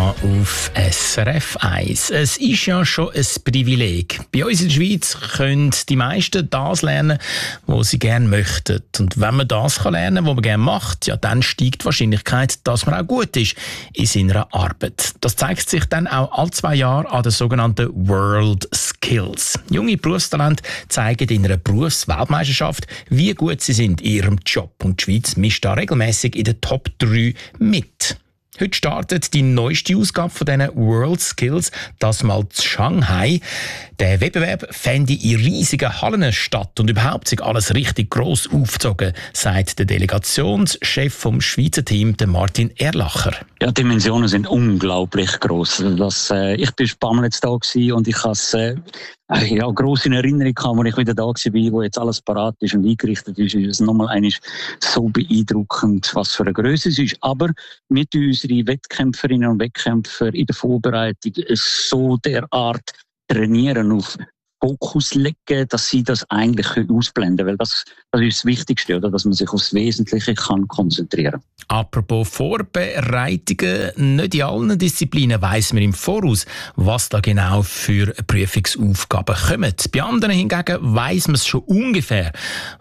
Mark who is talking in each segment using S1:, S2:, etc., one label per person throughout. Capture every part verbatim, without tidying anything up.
S1: da auf S R F eins. Es ist ja schon ein Privileg. Bei uns in der Schweiz können die meisten das lernen, was sie gerne möchten. Und wenn man das lernen kann, was man gerne macht, ja, dann steigt die Wahrscheinlichkeit, dass man auch gut ist in seiner Arbeit. Das zeigt sich dann auch alle zwei Jahre an den sogenannten World Skills. Junge Berufstalente zeigen in einer Berufsweltmeisterschaft, wie gut sie sind in ihrem Job. Und die Schweiz mischt da regelmäßig in den Top drei mit. Heute startet die neueste Ausgabe von diesen World Skills, das mal in Shanghai. Der Wettbewerb fände in riesigen Hallen statt und überhaupt sich alles richtig gross aufgezogen, sagt der Delegationschef vom Schweizer Team, der Martin Erlacher.
S2: Ja, die Dimensionen sind unglaublich gross. Das, äh, ich bin ein paar Mal jetzt da gewesen und ich habe es äh, ja, gross in Erinnerung gehabt, als ich wieder da war, wo jetzt alles parat ist und eingerichtet ist. Ist es nochmal einmal so beeindruckend, was für eine Größe es ist. Aber mit unseren Wettkämpferinnen und Wettkämpfern in der Vorbereitung so derart trainieren, auf Fokus legen, dass sie das eigentlich ausblenden können. Weil das, das ist das Wichtigste, oder? Dass man sich aufs Wesentliche kann konzentrieren kann.
S1: Apropos Vorbereitungen, nicht in allen Disziplinen weiss man im Voraus, was da genau für Prüfungsaufgaben kommen. Bei anderen hingegen weiss man es schon ungefähr,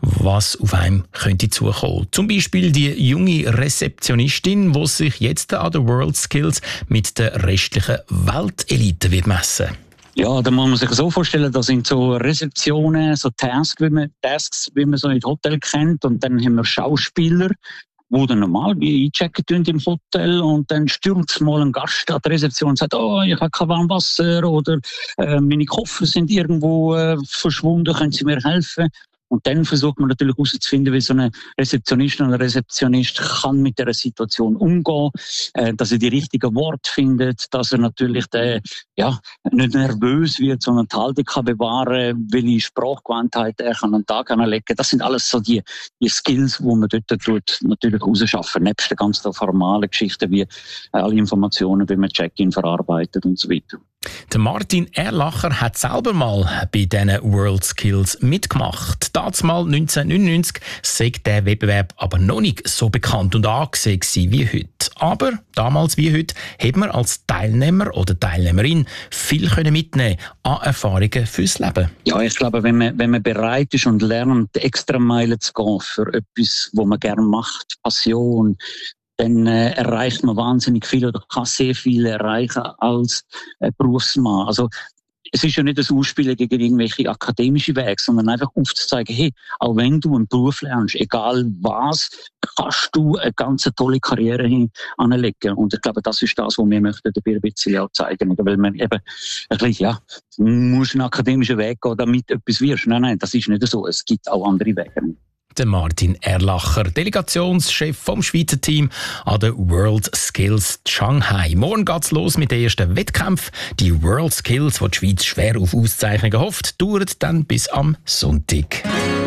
S1: was auf einem könnte zukommen. Zum Beispiel die junge Rezeptionistin, die sich jetzt an den World Skills mit der restlichen Weltelite wird messen.
S2: Ja, da muss man sich so vorstellen, das sind so Rezeptionen, so Tasks, wie man, Tasks, wie man so im Hotel kennt. Und dann haben wir Schauspieler, die dann normal wie einchecken im Hotel und dann stürzt mal ein Gast an die Rezeption und sagt, oh, ich habe kein warmes Wasser oder äh, meine Koffer sind irgendwo äh, verschwunden, können Sie mir helfen? Und dann versucht man natürlich herauszufinden, wie so eine Rezeptionistin oder ein Rezeptionist kann mit dieser Situation umgehen, äh, dass er die richtigen Worte findet, dass er natürlich der, ja, nicht nervös wird, sondern die Haltung kann bewahren, welche Sprachgewandtheit er kann an den Tag anlegen. Das sind alles so die, die Skills, die man dort tut, natürlich rausschaffen, nebst den ganzen formalen Geschichten wie äh, alle Informationen, wie man Check-in verarbeitet und so weiter.
S1: Der Martin Erlacher hat selber mal bei diesen World Skills mitgemacht. Dazumal neunzehnhundertneunundneunzig sei der Wettbewerb aber noch nicht so bekannt und angesehen wie heute. Aber damals wie heute hat man als Teilnehmer oder Teilnehmerin viel mitnehmen an Erfahrungen fürs Leben.
S2: Ja, ich glaube, wenn man, wenn man bereit ist und lernt, extra Meilen zu gehen für etwas, was man gerne macht, Passion, dann äh, erreicht man wahnsinnig viel oder kann sehr viel erreichen als äh, Berufsmann. Also es ist ja nicht das Ausspielen gegen irgendwelche akademische Wege, sondern einfach aufzuzeigen, hey, auch wenn du einen Beruf lernst, egal was, kannst du eine ganz tolle Karriere hin anlegen. Und ich glaube, das ist das, was wir möchten dabei ein bisschen auch zeigen. Weil man eben, ein bisschen, ja, du musst einen akademischen Weg gehen, damit du etwas wirst. Nein, nein, das ist nicht so. Es gibt auch andere Wege.
S1: Der Martin Erlacher, Delegationschef vom Schweizer Team an der World Skills Shanghai. Morgen geht's los mit den ersten Wettkämpfen. Die World Skills, die die Schweiz schwer auf Auszeichnungen hofft, dauert dann bis am Sonntag.